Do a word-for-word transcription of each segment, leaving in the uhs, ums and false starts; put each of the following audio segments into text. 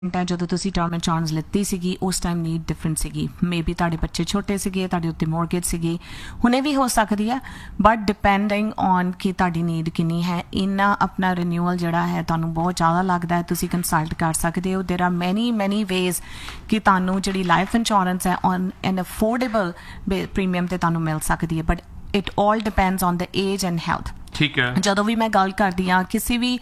ਹੈ ਜਦੋਂ ਤੁਸੀਂ ਟਰਮ ਇੰਸ਼ੋਰੈਂਸ ਲਿੱਤੀ ਸੀਗੀ ਉਸ ਟਾਈਮ ਨੀਡ ਡਿਫਰੈਂਟ ਸੀਗੀ ਮੇ ਬੀ ਤੁਹਾਡੇ ਬੱਚੇ ਛੋਟੇ ਸੀਗੇ ਤੁਹਾਡੇ ਉੱਤੇ ਮੌਰਗੇਜ ਸੀਗੀ ਹੁਣੇ ਵੀ ਹੋ ਸਕਦੀ ਹੈ ਬਟ ਡਿਪੈਂਡਿੰਗ ਔਨ ਕਿ ਤੁਹਾਡੀ ਨੀਡ ਕਿੰਨੀ ਹੈ ਇੰਨਾ ਆਪਣਾ ਰੀਨਿਊਅਲ ਜਿਹੜਾ ਹੈ ਤੁਹਾਨੂੰ ਬਹੁਤ ਜ਼ਿਆਦਾ ਲੱਗਦਾ ਹੈ ਤੁਸੀਂ ਕੰਸਲਟ ਕਰ ਸਕਦੇ ਹੋ ਦੇਰ ਆਰ ਮੈਨੀ ਮੈਨੀ ਵੇਜ਼ ਕਿ ਤੁਹਾਨੂੰ ਜਿਹੜੀ ਲਾਈਫ ਇੰਸ਼ੋਰੈਂਸ ਹੈ ਔਨ ਐਨ ਅਫੋਰਡੇਬਲ ਪ੍ਰੀਮੀਅਮ ਤੇ ਤੁਹਾਨੂੰ ਮਿਲ ਸਕਦੀ ਹੈ but it all depends on the age and health ਠੀਕ ਹੈ ਜਦੋਂ ਵੀ ਮੈਂ ਗੱਲ ਕਰਦੀ ਹਾਂ ਕਿਸੇ ਵੀ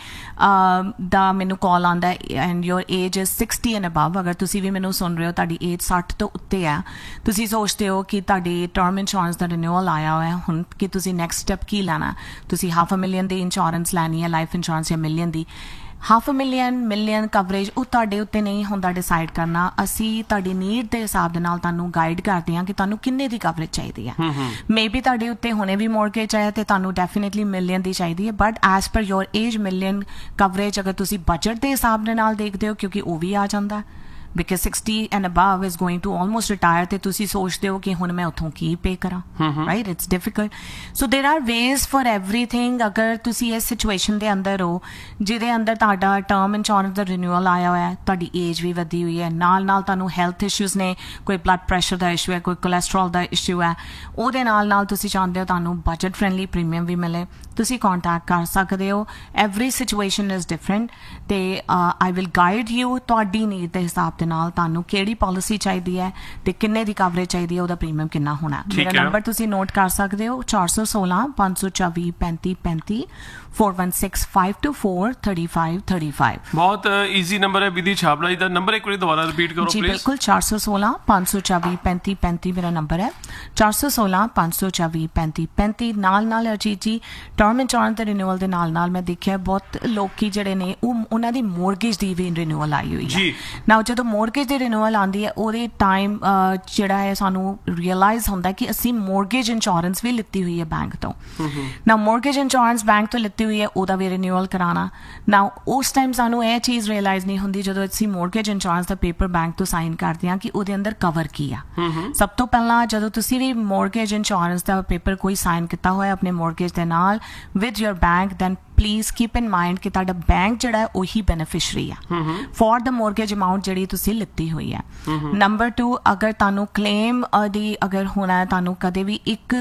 ਦਾ ਮੈਨੂੰ ਕਾਲ ਆਉਂਦਾ and your age is sixty and above ਅਗਰ ਤੁਸੀਂ ਵੀ ਮੈਨੂੰ ਸੁਣ ਰਹੇ ਹੋ ਤੁਹਾਡੀ ਏਜ ਸੱਠ ਤੋਂ ਉੱਤੇ ਹੈ ਤੁਸੀਂ ਸੋਚਦੇ ਹੋ ਕਿ ਤੁਹਾਡੀ ਟਰਮ ਇੰਸ਼ੋਰੈਂਸ ਦਾ ਰਿਨਿਊਅਲ ਆਇਆ ਹੋਇਆ ਹੁਣ ਕਿ ਤੁਸੀਂ ਨੈਕਸਟ ਸਟੈਪ ਕੀ ਲੈਣਾ ਤੁਸੀਂ ਹਾਫ ਅ ਮਿਲੀਅਨ ਦੀ ਇੰਸ਼ੋਰੈਂਸ ਲੈਣੀ ਹੈ ਲਾਈਫ ਇੰਸ਼ੋਰੈਂਸ ਜਾਂ ਮਿਲੀਅਨ ਦੀ ਹਾਫ ਅ ਮਿਲੀਅਨ ਮਿਲੀਅਨ ਕਵਰੇਜ ਉਹ ਤੁਹਾਡੇ ਉੱਤੇ ਨਹੀਂ ਹੁੰਦਾ ਡਿਸਾਈਡ ਕਰਨਾ ਅਸੀਂ ਤੁਹਾਡੀ ਨੀਡ ਦੇ ਹਿਸਾਬ ਦੇ ਨਾਲ ਤੁਹਾਨੂੰ ਗਾਈਡ ਕਰਦੇ ਹਾਂ ਕਿ ਤੁਹਾਨੂੰ ਕਿੰਨੇ ਦੀ ਕਵਰੇਜ ਚਾਹੀਦੀ ਹੈ ਮੇ ਬੀ ਤੁਹਾਡੇ ਉੱਤੇ ਹੁਣੇ ਵੀ ਮੌਰਗੇਜ ਹੈ ਤੇ ਤੁਹਾਨੂੰ ਡੈਫੀਨੇਟਲੀ ਮਿਲੀਅਨ ਦੀ ਚਾਹੀਦੀ ਹੈ but as per your age million coverage ਅਗਰ ਤੁਸੀਂ ਬਜਟ ਦੇ ਹਿਸਾਬ ਦੇ ਨਾਲ ਦੇਖਦੇ ਹੋ ਕਿਉਂਕਿ ਉਹ ਵੀ ਆ ਜਾਂਦਾ because sixty and above is going to almost retire ਤੇ ਤੁਸੀਂ ਸੋਚਦੇ ਹੋ ਕਿ ਹੁਣ ਮੈਂ ਉੱਥੋਂ ਕੀ ਪੇ ਕਰਾਂ ਰਾਈਟ ਇਟਸ ਡਿਫਿਕਲਟ ਸੋ ਦੇਰ ਆਰ ਵੇਜ਼ ਫॉर ਐਵਰੀਥਿੰਗ ਅਗਰ ਤੁਸੀਂ ਇਸ ਸਿਚੁਏਸ਼ਨ ਦੇ ਅੰਦਰ ਹੋ ਜਿਹਦੇ ਅੰਦਰ ਤੁਹਾਡਾ ਟਰਮ ਇੰਸ਼ੋਰੈਂਸ ਦਾ ਰਿਨਿਊਅਲ ਆਇਆ ਹੋਇਆ ਹੈ ਤੁਹਾਡੀ ਏਜ ਵੀ ਵਧੀ ਹੋਈ ਹੈ ਨਾਲ ਨਾਲ ਤੁਹਾਨੂੰ ਹੈਲਥ ਇਸ਼ੂਜ਼ ਨੇ ਕੋਈ ਬਲੱਡ ਪ੍ਰੈਸ਼ਰ ਦਾ ਇਸ਼ੂ ਹੈ ਕੋਈ ਕੋਲੈਸਟਰੋਲ ਦਾ ਇਸ਼ੂ ਹੈ ਉਹਦੇ ਨਾਲ ਨਾਲ ਤੁਸੀਂ ਚਾਹੁੰਦੇ ਹੋ ਤੁਹਾਨੂੰ ਬਜਟ ਫਰੈਂਡਲੀ ਪ੍ਰੀਮੀਅਮ ਵੀ ਮਿਲੇ ਤੁਸੀਂ ਕੰਟੈਕਟ ਕਰ ਸਕਦੇ ਹੋ ਐਵਰੀ ਸਿਚੁਏਸ਼ਨ ਇਜ਼ ਡਿਫਰੈਂਟ ਤੇ ਆਈ ਵਿਲ ਗਾਈਡ ਯੂ ਤੁਹਾਡੀ ਨੀਡ ਦੇ ਹਿਸਾਬ ਦੇ ਨਾਲ ਤੁਹਾਨੂੰ ਕਿਹੜੀ ਪਾਲਿਸੀ ਚਾਹੀਦੀ ਹੈ ਤੇ ਕਿੰਨੇ ਦੀ ਕਵਰੇਜ ਚਾਹੀਦੀ ਹੈ ਉਹਦਾ ਪ੍ਰੀਮੀਅਮ ਕਿੰਨਾ ਹੋਣਾ ਮੇਰਾ ਨੰਬਰ ਤੁਸੀਂ ਨੋਟ ਕਰ ਸਕਦੇ ਹੋ ਚਾਰ ਸੌ ਸੋਲਾਂ ਪੰਜ ਸੌ ਚੌਵੀ ਪੈਂਤੀ ਪੈਂਤੀ four one six five two four three five three five ਬਹੁਤ ਈਜ਼ੀ ਨੰਬਰ ਹੈ ਵਿਧੀ ਛਾਬੜਾ ਜੀ ਦਾ ਨੰਬਰ ਇੱਕ ਵਾਰੀ ਦੁਬਾਰਾ ਰਿਪੀਟ ਕਰੋ ਜੀ ਪਲੀਜ਼ ਬਿਲਕੁਲ ਚਾਰ ਸੌ ਸੋਲਾਂ ਪੰਜ ਸੌ ਚੌਵੀ ਪੈਂਤੀ ਪੈਂਤੀ ਮੇਰਾ ਨੰਬਰ ਹੈ ਚਾਰ ਸੌ ਸੋਲਾਂ ਪੰਜ ਸੌ ਚੌਵੀ ਪੈਂਤੀ ਪੈਂਤੀ ਨਾਲ ਨਾਲ ਅਜੀਤ ਜੀ ਟਰਮ ਇੰਸ਼ੋਰੈਂਸ ਦੇ ਰਿਨਿਊਅਲ ਦੇ ਨਾਲ ਨਾਲ ਮੈਂ ਦੇਖਿਆ ਬਹੁਤ ਲੋਕੀ ਜਿਹੜੇ ਨੇ ਉਹ ਉਹਨਾਂ ਦੀ ਮੌਰਗੇਜ ਦੀ ਵੀ ਰਿਨਿਊਅਲ ਆਈ ਹੋਈ ਹੈ ਨਾਓ ਜਦੋਂ ਮੌਰਗੇਜ ਦੀ ਰਿਨਿਊਅਲ ਆਉਂਦੀ ਹੈ ਉਹਦੇ ਟਾਈਮ ਜਿਹੜਾ ਹੈ ਸਾਨੂੰ ਰੀਅਲਾਈਜ਼ ਹੁੰਦਾ ਕਿ ਅਸੀਂ ਮੌਰਗੇਜ ਇੰਸ਼ੋਰੈਂਸ ਵੀ ਲਿੱਤੀ ਹੋਈ ਹੈ ਬੈਂਕ ਤੋਂ ਨਾ ਮੌਰਗੇਜ ਇੰਸ਼ੋਰੈਂਸ ਬੈਂਕ ਤੋਂ ਲਿੱਤੀ ਹੋਈ ਹੈ ਉਹਦਾ ਵੀ ਰਿਨਿਊਅਲ ਕਰਾਉਣਾ ਨਾ ਉਸ ਟਾਈਮ ਸਾਨੂੰ ਇਹ ਚੀਜ਼ ਰੀਅਲਾਈਜ਼ ਨਹੀਂ ਹੁੰਦੀ ਜਦੋਂ ਅਸੀਂ ਮੌਰਗੇਜ ਇੰਸ਼ੋਰੈਂਸ ਦਾ ਪੇਪਰ ਬੈਂਕ ਤੋਂ ਸਾਈਨ ਕਰਦੇ ਹਾਂ ਕਿ ਉਹਦੇ ਅੰਦਰ ਕਵਰ ਕੀ ਆ ਸਭ ਤੋਂ ਪਹਿਲਾਂ ਜਦੋਂ ਤੁਸੀਂ ਵੀ ਮੌਰਗੇਜ ਇੰਸ਼ੋਰੈਂਸ ਦਾ ਪੇਪਰ ਕੋਈ ਸਾਈਨ ਕੀਤਾ ਹੋਇਆ ਆਪਣੇ ਮੌਰਗੇਜ ਦੇ ਨਾਲ with your bank then please keep in mind ਕਿ ਤੁਹਾਡਾ ਬੈਂਕ ਜਿਹੜਾ ਉਹੀ ਬੈਨੀਫਿਸ਼ਰੀ ਆ ਫॉर ਦ ਮੌਰਗੇਜ ਅਮਾਊਂਟ ਜਿਹੜੀ ਤੁਸੀਂ ਲਿੱਤੀ ਹੋਈ ਹੈ ਨੰਬਰ ਟੂ ਅਗਰ ਤੁਹਾਨੂੰ ਕਲੇਮ ਦੀ ਅਗਰ ਹੋਣਾ ਤੁਹਾਨੂੰ ਕਦੇ ਵੀ ਇੱਕ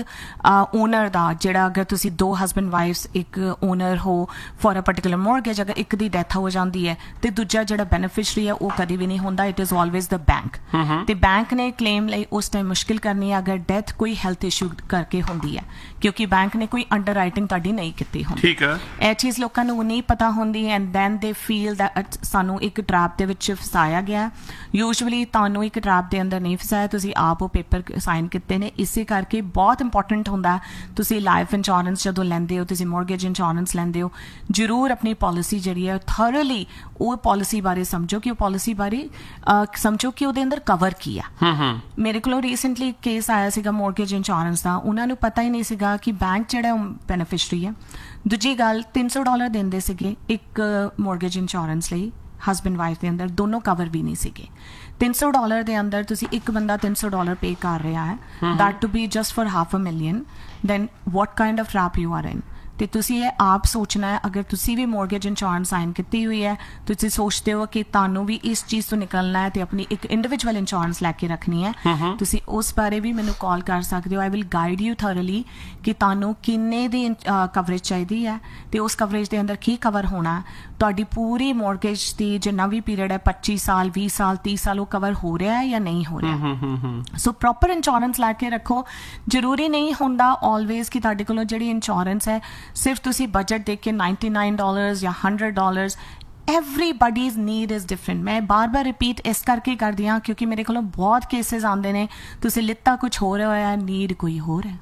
ਓਨਰ ਦਾ ਜਿਹੜਾ ਅਗਰ ਤੁਸੀਂ ਦੋ ਹਸਬੈਂਡ ਵਾਈਫਸ ਇੱਕ ਓਨਰ ਹੋ ਫॉर ਅ ਪਾਰਟਿਕੂਲਰ ਮੌਰਗੇਜ ਅਗਰ ਇੱਕ ਦੀ ਡੈਥ ਹੋ ਜਾਂਦੀ ਹੈ ਤੇ ਦੂਜਾ ਜਿਹੜਾ ਬੈਨੀਫਿਸ਼ਰੀ ਹੈ ਉਹ ਕਦੇ ਵੀ ਨਹੀਂ ਹੁੰਦਾ it is always the bank ਤੇ ਬੈਂਕ ਨੇ ਕਲੇਮ ਲਈ ਉਸ ਟਾਈਮ ਮੁਸ਼ਕਿਲ ਕਰਨੀ ਹੈ ਅਗਰ ਡੈਥ ਕੋਈ ਹੈਲਥ ਇਸ਼ੂ ਕਰਕੇ ਹੁੰਦੀ ਹੈ ਕਿਉਂਕਿ ਬੈਂਕ ਨੇ ਕੋਈ ਅੰਡਰ ਰਾਈਟਿੰਗ ਤੁਹਾਡੀ ਨਹੀਂ ਕੀਤੀ ਹੁੰਦੀ ਠੀਕ ਹੈ ਇਹ ਚੀਜ਼ ਲੋਕਾਂ ਨੂੰ ਨਹੀਂ ਪਤਾ ਹੁੰਦੀ ਐਂਡ ਦੈਨ ਦੇ ਫੀਲ ਦੈਟ ਸਾਨੂੰ ਇੱਕ ਟਰੈਪ ਦੇ ਵਿੱਚ ਫਸਾਇਆ ਗਿਆ ਯੂਜੂਅਲੀ ਤੁਹਾਨੂੰ ਇੱਕ ਟਰੈਪ ਦੇ ਅੰਦਰ ਨਹੀਂ ਫਸਾਇਆ ਤੁਸੀਂ ਆਪ ਉਹ ਪੇਪਰ ਸਾਈਨ ਕੀਤੇ ਨੇ ਇਸੇ ਕਰਕੇ ਬਹੁਤ ਇੰਪੋਰਟੈਂਟ ਹੁੰਦਾ ਤੁਸੀਂ ਲਾਈਫ ਇੰਸ਼ੋਰੈਂਸ ਜਦੋਂ ਲੈਂਦੇ ਹੋ ਤੁਸੀਂ ਮੌਰਗੇਜ ਇੰਸ਼ੋਰੈਂਸ ਲੈਂਦੇ ਹੋ ਜ਼ਰੂਰ ਆਪਣੀ ਪਾਲਿਸੀ ਜਿਹੜੀ ਹੈ ਥਰਲੀ ਉਹ ਪਾਲਿਸੀ ਬਾਰੇ ਸਮਝੋ ਕਿ ਉਹ ਪਾਲਿਸੀ ਬਾਰੇ ਸਮਝੋ ਕਿ ਉਹਦੇ ਅੰਦਰ ਕਵਰ ਕੀ ਆ ਮੇਰੇ ਕੋਲੋਂ ਰੀਸੈਂਟਲੀ ਕੇਸ ਆਇਆ ਸੀਗਾ ਮੌਰਗੇਜ ਇੰਸ਼ੋਰੈਂਸ ਦਾ ਉਹਨਾਂ ਨੂੰ ਪਤਾ ਹੀ ਨਹੀਂ ਸੀਗਾ ਕਿ ਬੈਂਕ ਜਿਹੜਾ ਬੈਨੀਫਿਸ਼ਰੀ ਹੈ ਦੂਜੀ ਗੱਲ ਤਿੰਨ ਸੌ ਡਾਲਰ ਦਿੰਦੇ ਸੀਗੇ ਇੱਕ ਮੌਰਗੇਜ ਇੰਸ਼ੋਰੈਂਸ ਲਈ ਹਸਬੈਂਡ ਵਾਈਫ ਦੇ ਅੰਦਰ ਦੋਨੋਂ ਕਵਰ ਵੀ ਨਹੀਂ ਸੀਗੇ ਤਿੰਨ ਸੌ ਡਾਲਰ ਦੇ ਅੰਦਰ ਤੁਸੀਂ ਇੱਕ ਬੰਦਾ ਤਿੰਨ ਸੌ ਡਾਲਰ ਪੇ ਕਰ ਰਿਹਾ ਹੈ that to be just for half a million then what kind of trap you are in ਤੇ ਤੁਸੀਂ ਇਹ ਆਪ ਸੋਚਣਾ ਹੈ ਅਗਰ ਤੁਸੀਂ ਵੀ ਮੌਰਗੇਜ ਇੰਸ਼ੋਰੈਂਸ ਸਾਈਨ ਕੀਤੀ ਹੋਈ ਹੈ ਤੁਸੀਂ ਸੋਚਦੇ ਹੋ ਕਿ ਤੁਹਾਨੂੰ ਵੀ ਇਸ ਚੀਜ਼ ਤੋਂ ਨਿਕਲਣਾ ਹੈ ਤੇ ਆਪਣੀ ਇੱਕ ਇੰਡੀਵਿਜੂਅਲ ਇੰਸ਼ੋਰੈਂਸ ਲੈ ਕੇ ਰੱਖਣੀ ਹੈ ਤੁਸੀਂ ਉਸ ਬਾਰੇ ਵੀ ਮੈਨੂੰ ਕਾਲ ਕਰ ਸਕਦੇ ਹੋ ਆਈ ਵਿਲ ਗਾਈਡ ਯੂ ਥਰਲੀ ਕਿ ਤੁਹਾਨੂੰ ਕਿੰਨੇ ਦੀ ਕਵਰੇਜ ਚਾਹੀਦੀ ਹੈ ਤੇ ਉਸ ਕਵਰੇਜ ਦੇ ਅੰਦਰ ਕੀ ਕਵਰ ਹੋਣਾ ਤੁਹਾਡੀ ਪੂਰੀ ਮੌਰਗੇਜ ਦੀ ਜਿੰਨਾ ਵੀ ਪੀਰੀਅਡ ਹੈ ਪੱਚੀ ਸਾਲ ਵੀਹ ਸਾਲ ਤੀਹ ਸਾਲ ਉਹ ਕਵਰ ਹੋ ਰਿਹਾ ਹੈ ਜਾਂ ਨਹੀਂ ਹੋ ਰਿਹਾ ਸੋ ਪ੍ਰੋਪਰ ਇੰਸ਼ੋਰੈਂਸ ਲੈ ਕੇ ਰੱਖੋ ਜ਼ਰੂਰੀ ਨਹੀਂ ਹੁੰਦਾ ਆਲਵੇਜ਼ ਕਿ ਤੁਹਾਡੇ ਕੋਲੋਂ ਜਿਹੜੀ ਇੰਸ਼ੋਰੈਂਸ ਹੈ ਸਿਰਫ ਤੁਸੀਂ ਬਜਟ ਦੇਖ ਕੇ ਨਾਈਨਟੀ ਨਾਈਨ ਡਾਲਰਸ ਜਾਂ hundred dollars everybody's need is different ਮੈਂ ਬਾਰ ਬਾਰ ਰਿਪੀਟ ਇਸ ਕਰਕੇ ਕਰਦੀ ਹਾਂ ਕਿਉਂਕਿ ਮੇਰੇ ਕੋਲੋਂ ਬਹੁਤ ਕੇਸਿਸ ਆਉਂਦੇ ਨੇ ਤੁਸੀਂ ਲਿੱਤਾ ਕੁਝ ਹੋਰ ਹੋਇਆ ਨੀਡ ਕੋਈ ਹੋਰ ਹੈ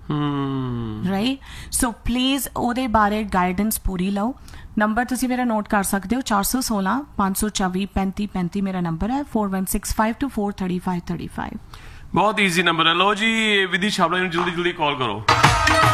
ਰਾਈਟ ਸੋ ਪਲੀਜ਼ ਉਹਦੇ ਬਾਰੇ ਗਾਈਡੈਂਸ ਪੂਰੀ ਲਓ ਨੰਬਰ ਤੁਸੀਂ ਮੇਰਾ ਨੋਟ ਕਰ ਸਕਦੇ ਹੋ ਚਾਰ ਸੌ ਸੋਲਾਂ ਪੰਜ ਸੌ ਚੌਵੀ ਪੈਂਤੀ ਪੈਂਤੀ ਮੇਰਾ ਨੰਬਰ ਹੈ four one six five two four three five three five ਬਹੁਤ ਈਜ਼ੀ ਨੰਬਰ ਹੈ ਲੋ ਜੀ ਵਿਧੀ ਛਾਬੜਾ ਨੂੰ ਜਲਦੀ ਜਲਦੀ ਕਾਲ ਕਰੋ